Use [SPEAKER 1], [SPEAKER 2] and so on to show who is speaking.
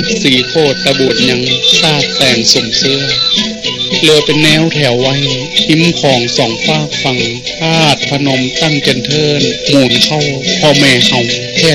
[SPEAKER 1] สีโคตรตะบูดยังซาดแต่งสมเสื้อเรือเป็นแนวแถวไว้ทิมของสองฝากฝั่งพาดพนมตั้งเจนเทินหมุนเข้าพ่อแม่เฮา